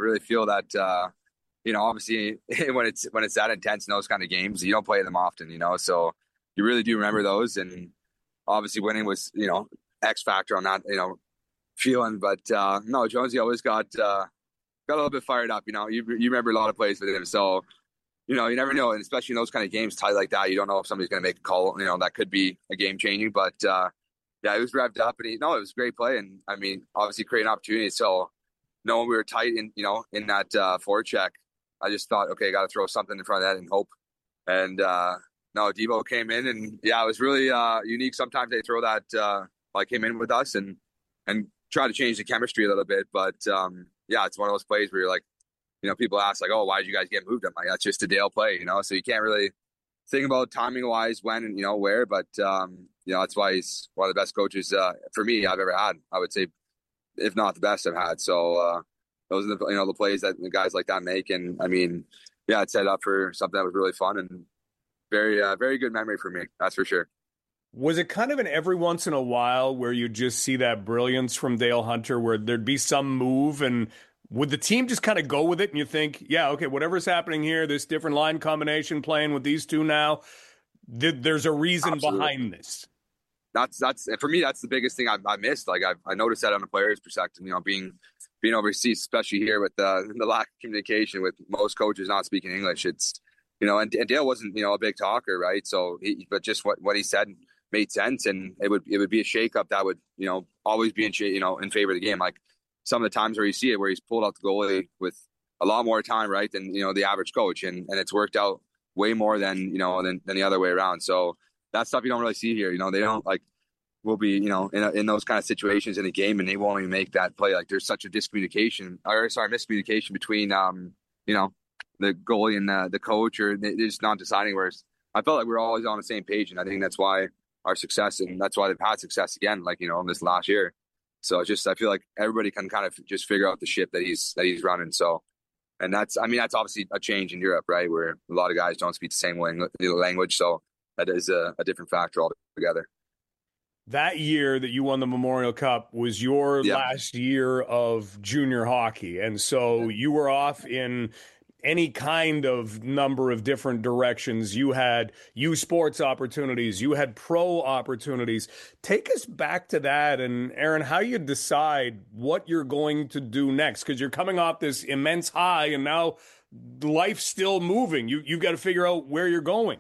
really feel that, obviously when it's that intense in those kind of games, you don't play them often, so you really do remember those. And obviously winning was, X factor on that, feeling. But no, Jonesy always got a little bit fired up. You remember a lot of plays with him, so you never know, and especially in those kind of games tight like that, you don't know if somebody's going to make a call. That could be a game changing. But yeah, he was revved up, and it was a great play, and I mean, obviously creating opportunities. So knowing we were tight in that forecheck, I just thought, okay, got to throw something in front of that and hope. And no, Deebo came in, and yeah, it was really unique. Sometimes they throw that came in with us and try to change the chemistry a little bit. But yeah, it's one of those plays where you're like, people ask like, oh, why did you guys get moved? I'm like, that's just a Dale play, so you can't really think about timing wise when and where. But that's why he's one of the best coaches for me I've ever had. I would say, if not the best I've had. So those are the plays that the guys like that make. And I mean, yeah, it set up for something that was really fun and very very good memory for me. That's for sure. Was it kind of an every once in a while where you just see that brilliance from Dale Hunter, where there'd be some move, and would the team just kind of go with it and you think, yeah, okay, whatever's happening here, this different line combination playing with these two now, there's a reason Absolutely. Behind this? That's for me, that's the biggest thing I missed. Like I noticed that on the players' perspective, being overseas, especially here with the lack of communication with most coaches not speaking English. It's, and Dale wasn't, a big talker, right? So but just what he said made sense, and it would be a shakeup that would, always be in favor of the game. Like some of the times where you see it, where he's pulled out the goalie with a lot more time, right, than the average coach, and it's worked out way more than than the other way around. So that stuff you don't really see here. They don't will be in those kind of situations in a game, and they won't even make that play. Like there's such a miscommunication between the goalie and the coach, or they're just not deciding. Whereas I felt like we're always on the same page, and I think that's why our success, and that's why they've had success again, in this last year. So it's just, I feel like everybody can kind of just figure out the ship that he's running. So, and that's obviously a change in Europe, right? Where a lot of guys don't speak the same language. So that is a different factor altogether. That year that you won the Memorial Cup was your last year of junior hockey. And so you were off in any kind of number of different directions. You had U Sports opportunities. You had pro opportunities. Take us back to that. And Aaron, how you decide what you're going to do next, because you're coming off this immense high and now life's still moving. You've got to figure out where you're going.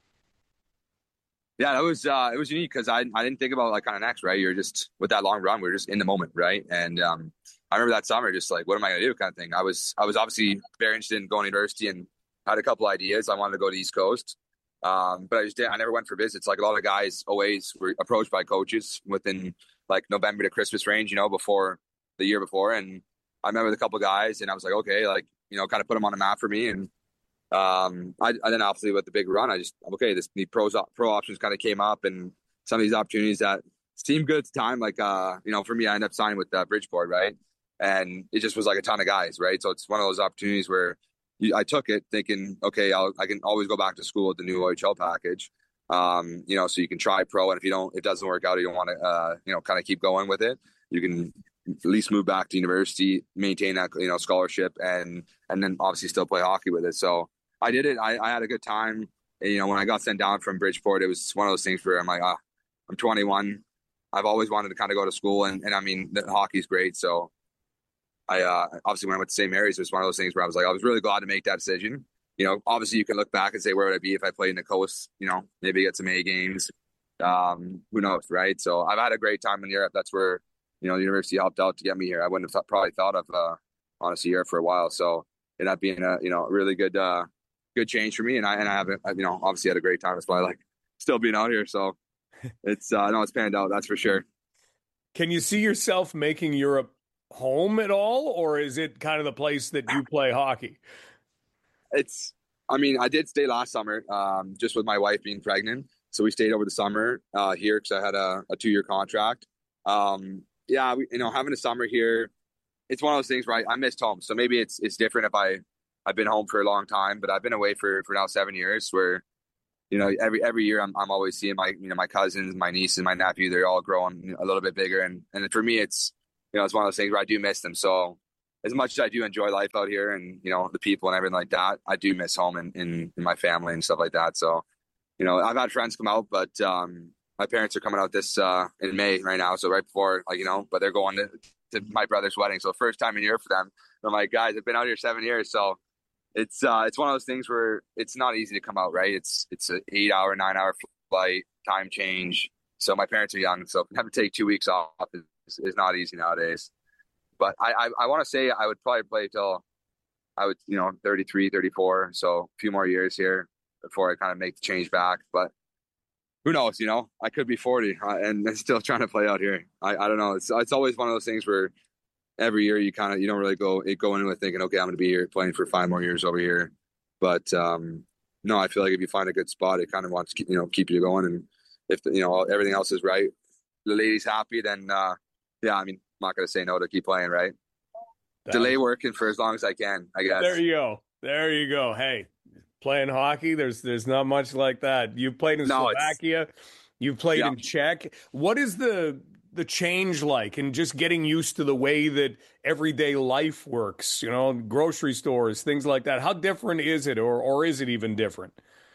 Yeah, it was unique because I didn't think about kind of next, right? You're just, with that long run, we were just in the moment, right? And I remember that summer, just what am I going to do kind of thing. I was obviously very interested in going to university and had a couple ideas. I wanted to go to the East Coast, but I never went for visits. Like a lot of guys always were approached by coaches within November to Christmas range, before the year before. And I met with a couple of guys, and I was like, okay, kind of put them on a map for me. And I then obviously with the big run, the pro options kind of came up, and some of these opportunities that seemed good at the time. For me, I ended up signing with Bridgeport, right? And it just was a ton of guys, right? So it's one of those opportunities where I took it thinking, okay, I can always go back to school with the new OHL package. So you can try pro, and if it doesn't work out, or you don't want to, kind of keep going with it, you can at least move back to university, maintain that, scholarship, and then obviously still play hockey with it. So I did it. I had a good time. And, when I got sent down from Bridgeport, it was one of those things where I'm like, I'm 21. I've always wanted to kind of go to school, and I mean, the hockey's great. So I obviously when I went to St. Mary's, it was one of those things where I was really glad to make that decision. Obviously you can look back and say, where would I be if I played in the coast? Maybe get some A games. Who knows, right? So I've had a great time in Europe. That's where, the university helped out to get me here. I wouldn't have probably thought of honestly Europe for a while. So it ended up being a really good change for me, and I have obviously had a great time. That's why I like still being out here. So it's it's panned out, that's for sure. Can you see yourself making Europe home at all, or is it kind of the place that you play hockey? I did stay last summer, just with my wife being pregnant. So we stayed over the summer here because I had a 2-year contract. Having a summer here, it's one of those things where I missed home. So maybe it's different if I've been home for a long time, but I've been away for now 7 years, where, every year I'm always seeing my cousins, my nieces, my nephew, they're all growing a little bit bigger. And for me, it's one of those things where I do miss them. So as much as I do enjoy life out here and, the people and everything like that, I do miss home in my family and stuff like that. So, I've had friends come out, but my parents are coming out this in May right now. So right before, but they're going to my brother's wedding. So first time in a year for them. I'm like, guys, I've been out here 7 years. So it's one of those things where it's not easy to come out, right? It's an 8-hour, 9-hour flight, time change. So my parents are young. So having to take 2 weeks off is not easy nowadays. But I want to say I would probably play till I would, 33, 34. So a few more years here before I kind of make the change back. But who knows, I could be 40 and still trying to play out here. I don't know. It's always one of those things where every year you don't really go into it thinking, okay, I'm going to be here playing for 5 more years over here. But no, I feel like if you find a good spot, it kind of wants to, keep you going. And if, everything else is right, the lady's happy, then yeah, I'm not going to say no to keep playing, right? Delay working for as long as I can, I guess. There you go. Hey, playing hockey, there's not much like that. You've played in Slovakia, you've played in Czech. What is the change like and just getting used to the way that everyday life works, grocery stores, things like that? How different is it, or is it even different?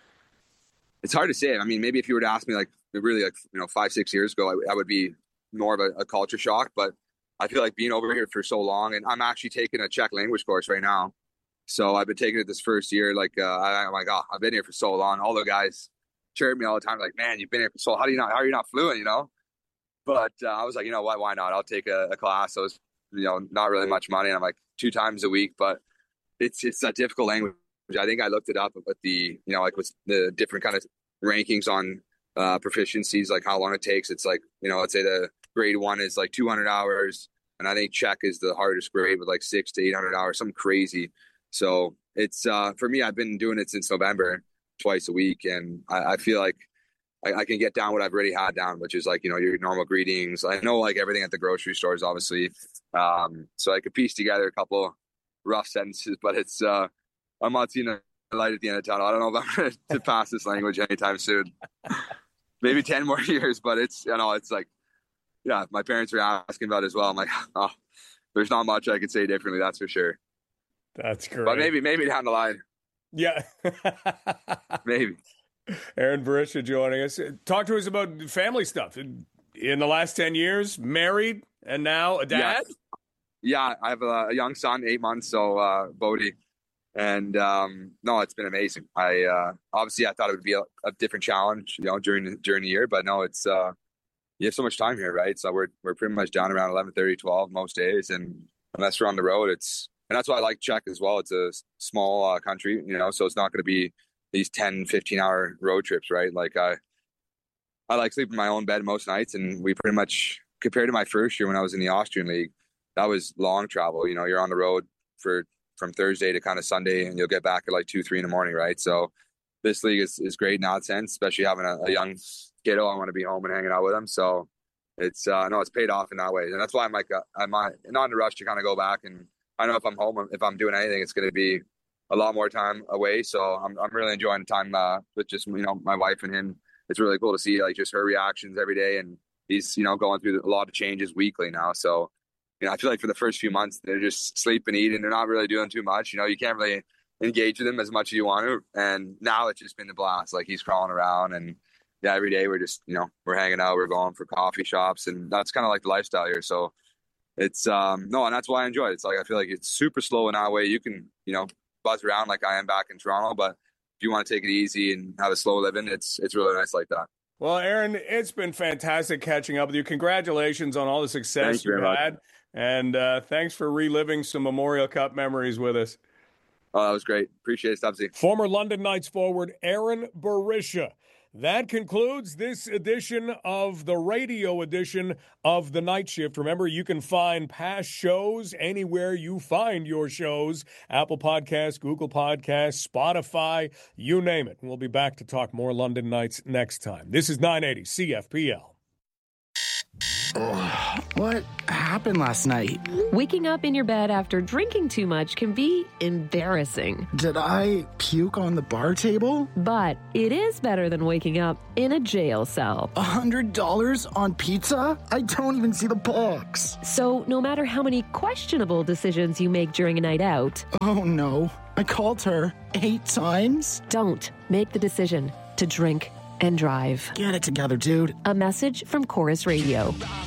It's hard to say. I mean, maybe if you were to ask me really 5-6 years ago, I would be more of a culture shock, but I feel like being over here for so long, and I'm actually taking a Czech language course right now. So I've been taking it this first year. I'm like, oh, I've been here for so long. All the guys chirp me all the time, like, man, you've been here for so long. How are you not fluent, But I was like, you know what, why not? I'll take a class. So it's, not really much money. And I'm like 2 times a week, but it's a difficult language. I think I looked it up with the, with the different kind of rankings on proficiencies, like how long it takes. It's like, let's say the grade 1 is like 200 hours. And I think Czech is the hardest grade with like 600 to 800 hours, something crazy. So it's, for me, I've been doing it since November, twice a week. And I feel like I can get down what I've already had down, which is like, your normal greetings. I know like everything at the grocery stores, obviously. So I could piece together a couple rough sentences, but it's, I'm not seeing a light at the end of the tunnel. I don't know if I'm going to pass this language anytime soon. Maybe 10 more years, but it's, it's like, yeah, my parents are asking about it as well. I'm like, oh, there's not much I could say differently. That's for sure. That's great. But maybe down the line. Yeah. Maybe. Aaron Barisha joining us. Talk to us about family stuff. In the last 10 years, married and now a dad? Yeah, I have a young son, 8 months, so Bodie. And no, it's been amazing. I obviously I thought it would be a different challenge, during the year, but no, it's you have so much time here, right? So we're pretty much down around 11:30, 12 most days, and unless we're on the road, and that's why I like Czech as well. It's a small country, so it's not going to be these 10, 15-hour road trips, right? Like I like sleeping in my own bed most nights, and we pretty much, compared to my first year when I was in the Austrian league, that was long travel. You're on the road from Thursday to kind of Sunday, and you'll get back at like 2-3 in the morning, right? So this league is great in that sense, especially having a young kiddo. I want to be home and hanging out with him. So it's it's paid off in that way, and that's why I'm like I'm not in a rush to kind of go back. And I know if I'm home, if I'm doing anything, it's going to be a lot more time away. So I'm really enjoying the time with just my wife and him. It's really cool to see like just her reactions every day, and he's going through a lot of changes weekly now. So I feel like for the first few months they're just sleeping, eating. They're not really doing too much. You can't really engage with them as much as you want to. And now it's just been a blast. Like he's crawling around, and yeah, every day we're just we're hanging out. We're going for coffee shops, and that's kind of like the lifestyle here. So it's and that's why I enjoy it. It's like I feel like it's super slow in that way. You can buzz around like I am back in Toronto, but if you want to take it easy and have a slow living, it's really nice like that. Well, Aaron, it's been fantastic catching up with you. Congratulations on all the success you've had. And thanks for reliving some Memorial Cup memories with us. Oh, that was great. Appreciate it, Stubbsy. Former London Knights forward Aaron Barisha. That concludes this edition of the radio edition of The Night Shift. Remember, you can find past shows anywhere you find your shows. Apple Podcasts, Google Podcasts, Spotify, you name it. We'll be back to talk more London Knights next time. This is 980 CFPL. What happened last night? Waking up in your bed after drinking too much can be embarrassing. Did I puke on the bar table? But it is better than waking up in a jail cell. $100 on pizza? I don't even see the box. So no matter how many questionable decisions you make during a night out... Oh no, I called her 8 times? Don't make the decision to drink and drive. Get it together, dude. A message from Chorus Radio.